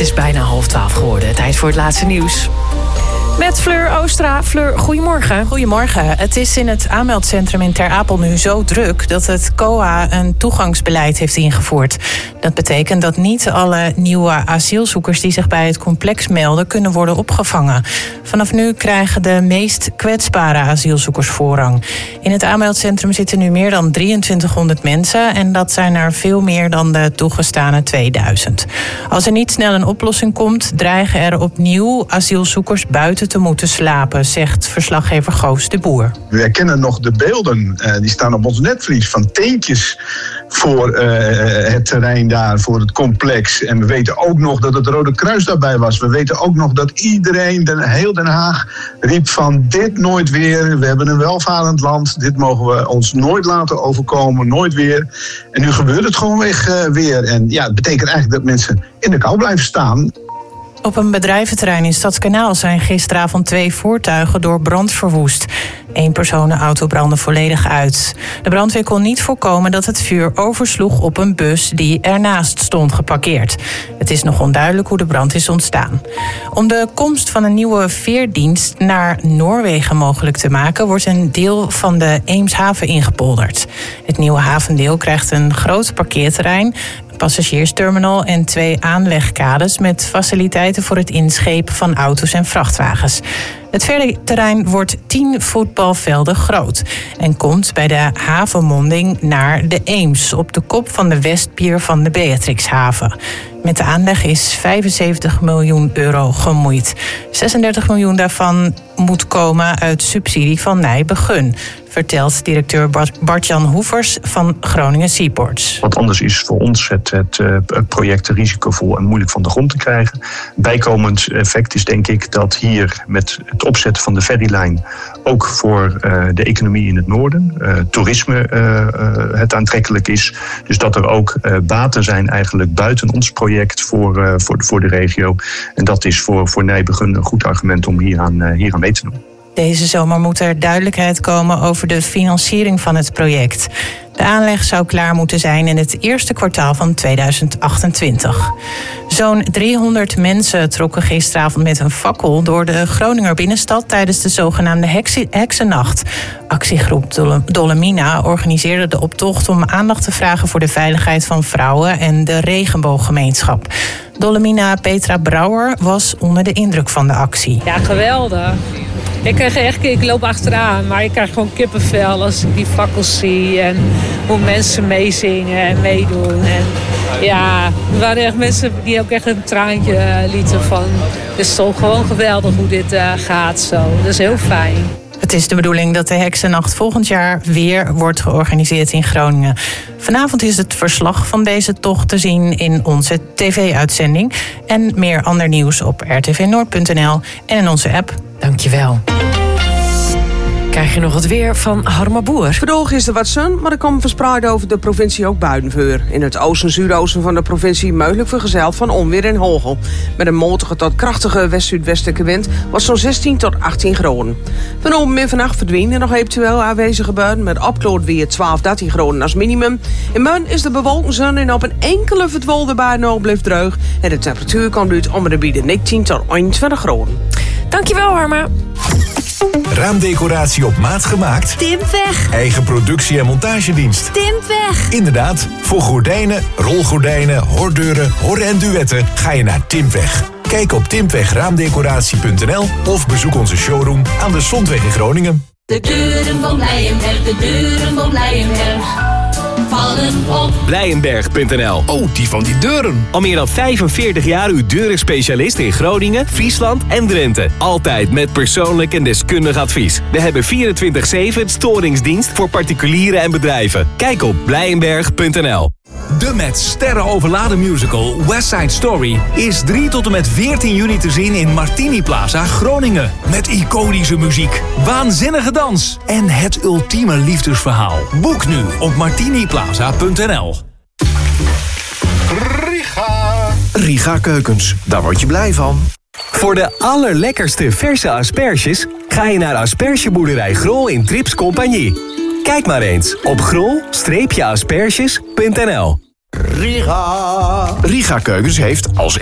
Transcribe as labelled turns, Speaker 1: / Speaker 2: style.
Speaker 1: is bijna 11:30 geworden. Tijd voor het laatste nieuws. Met Fleur Oostra. Fleur, goedemorgen.
Speaker 2: Goedemorgen. Het is in het aanmeldcentrum in Ter Apel nu zo druk dat het COA een toegangsbeleid heeft ingevoerd. Dat betekent dat niet alle nieuwe asielzoekers die zich bij het complex melden kunnen worden opgevangen. Vanaf nu krijgen de meest kwetsbare asielzoekers voorrang. In het aanmeldcentrum zitten nu meer dan 2300 mensen en dat zijn er veel meer dan de toegestane 2000. Als er niet snel een oplossing komt, dreigen er opnieuw asielzoekers buiten te moeten slapen, zegt verslaggever Goos de Boer.
Speaker 3: We herkennen nog de beelden, die staan op ons netvlies, van teentjes voor het terrein daar, voor het complex. En we weten ook nog dat het Rode Kruis daarbij was. We weten ook nog dat iedereen, heel Den Haag, riep van dit nooit weer. We hebben een welvarend land, dit mogen we ons nooit laten overkomen, nooit weer. En nu gebeurt het gewoon weer. En ja, het betekent eigenlijk dat mensen in de kou blijven staan.
Speaker 2: Op een bedrijventerrein in Stadskanaal zijn gisteravond 2 voertuigen door brand verwoest. 1 personenauto brandde volledig uit. De brandweer kon niet voorkomen dat het vuur oversloeg op een bus die ernaast stond geparkeerd. Het is nog onduidelijk hoe de brand is ontstaan. Om de komst van een nieuwe veerdienst naar Noorwegen mogelijk te maken, wordt een deel van de Eemshaven ingepolderd. Het nieuwe havendeel krijgt een groot parkeerterrein, passagiersterminal en 2 aanlegkades met faciliteiten voor het inschepen van auto's en vrachtwagens. Het ferryterrein wordt 10 voetbalvelden groot en komt bij de havenmonding naar de Eems op de kop van de westpier van de Beatrixhaven. Met de aanleg is €75 miljoen gemoeid. 36 miljoen daarvan moet komen uit subsidie van Nijbegun, vertelt directeur Bart-Jan Hoevers van Groningen Seaports.
Speaker 4: Wat anders is voor ons het project risicovol en moeilijk van de grond te krijgen. Bijkomend effect is denk ik dat hier met het opzetten van de ferrylijn ook voor de economie in het noorden, toerisme het aantrekkelijk is. Dus dat er ook baten zijn eigenlijk buiten ons project voor de regio. En dat is voor Nijbegun een goed argument om hier aan mee te doen.
Speaker 2: Deze zomer moet er duidelijkheid komen over de financiering van het project. De aanleg zou klaar moeten zijn in het eerste kwartaal van 2028. Zo'n 300 mensen trokken gisteravond met een fakkel door de Groninger binnenstad tijdens de zogenaamde Heksennacht. Actiegroep Dolomina organiseerde de optocht om aandacht te vragen voor de veiligheid van vrouwen en de regenbooggemeenschap. Dolomina Petra Brouwer was onder de indruk van de actie.
Speaker 5: Ja, geweldig. Ik loop achteraan, maar ik krijg gewoon kippenvel als ik die fakkels zie en hoe mensen meezingen en meedoen. En ja, er waren echt mensen die ook echt een traantje lieten van. Het is toch gewoon geweldig hoe dit gaat zo. Dat is heel fijn.
Speaker 2: Het is de bedoeling dat de Heksennacht volgend jaar weer wordt georganiseerd in Groningen. Vanavond is het verslag van deze tocht te zien in onze tv-uitzending. En meer ander nieuws op rtvnoord.nl en in onze app.
Speaker 1: Dankjewel. Krijg je nog het weer van Harma Boer.
Speaker 6: Vandaag is er wat zon, maar er komen verspreid over de provincie ook buitenvuur. In het oosten en zuidoosten van de provincie mogelijk vergezeld van onweer en hagel. Met een matige tot krachtige west-zuidwestelijke wind was zo'n 16 tot 18 graden. Vanavond en vannacht verdwijnen nog eventueel aanwezige buien met opklaard weer 12-13 graden als minimum. In morgen is de bewolking zon en op een enkele verdwaalde bui nog blijft droog. En de temperatuur kan uit om de bieden 19 tot 21 graden.
Speaker 1: Dankjewel, Harma.
Speaker 7: Raamdecoratie op maat gemaakt?
Speaker 8: Timpweg.
Speaker 7: Eigen productie- en montagedienst?
Speaker 8: Timpweg.
Speaker 7: Inderdaad, voor gordijnen, rolgordijnen, hordeuren, horren en duetten ga je naar Timpweg. Kijk op timpwegraamdecoratie.nl of bezoek onze showroom aan de Zondweg in Groningen.
Speaker 9: De deuren van Blijenberg, de deuren van Blijenberg vallen op.
Speaker 10: Blijenberg.nl.
Speaker 11: Oh, die van die deuren.
Speaker 10: Al meer dan 45 jaar uw deurenspecialist in Groningen, Friesland en Drenthe. Altijd met persoonlijk en deskundig advies. We hebben 24/7 storingsdienst voor particulieren en bedrijven. Kijk op Blijenberg.nl.
Speaker 11: De met sterren overladen musical West Side Story is 3 tot en met 14 juni te zien in Martini Plaza, Groningen. Met iconische muziek, waanzinnige dans en het ultieme liefdesverhaal. Boek nu op martiniplaza.nl.
Speaker 12: Riga Keukens, daar word je blij van.
Speaker 10: Voor de allerlekkerste verse asperges ga je naar Aspergeboerderij Grol in Trips Compagnie. Kijk maar eens op grol-asperges.nl.
Speaker 12: Riga Keukens heeft als